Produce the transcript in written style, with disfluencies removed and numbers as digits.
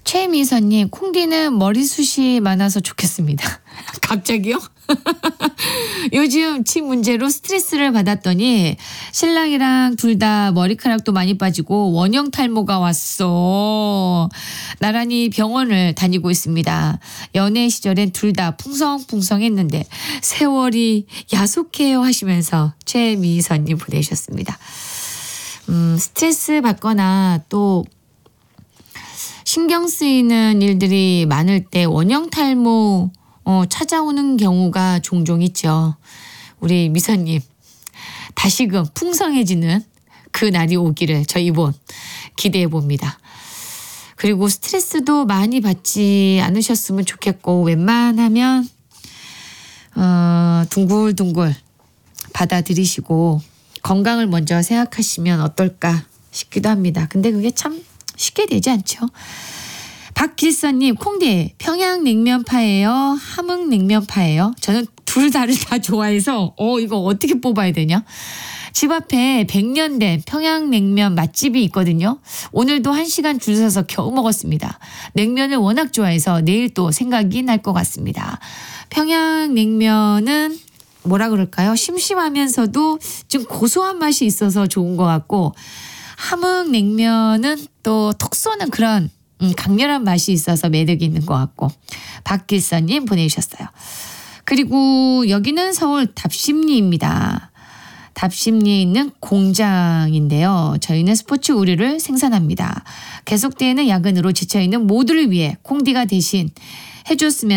최미선님, 콩디는 머리숱이 많아서 좋겠습니다. 갑자기요? 요즘 집 문제로 스트레스를 받았더니 신랑이랑 둘 다 머리카락도 많이 빠지고 원형 탈모가 왔어. 나란히 병원을 다니고 있습니다. 연애 시절엔 둘 다 풍성풍성했는데 세월이 야속해요 하시면서 최미선님 보내주셨습니다. 스트레스 받거나 또 신경 쓰이는 일들이 많을 때 원형 탈모 찾아오는 경우가 종종 있죠. 우리 미선님 다시금 풍성해지는 그 날이 오기를 저희 본 기대해 봅니다. 그리고 스트레스도 많이 받지 않으셨으면 좋겠고 웬만하면 둥글둥글 받아들이시고 건강을 먼저 생각하시면 어떨까 싶기도 합니다. 근데 그게 참 쉽게 되지 않죠. 박길선님, 콩디 평양냉면파예요? 함흥냉면파예요? 저는 둘 다를 다 좋아해서 이거 어떻게 뽑아야 되냐? 집 앞에 100년 된 평양냉면 맛집이 있거든요. 오늘도 1시간 줄 서서 겨우 먹었습니다. 냉면을 워낙 좋아해서 내일 또 생각이 날 것 같습니다. 평양냉면은 뭐라 그럴까요? 심심하면서도 좀 고소한 맛이 있어서 좋은 것 같고 함흥냉면은 또 톡 쏘는 그런 강렬한 맛이 있어서 매력이 있는 것 같고 박길선님 보내주셨어요. 그리고 여기는 서울 답심리입니다. 답심리에 있는 공장인데요. 저희는 스포츠 의류를 생산합니다. 계속되는 야근으로 지쳐있는 모두를 위해 콩디가 대신 해줬으면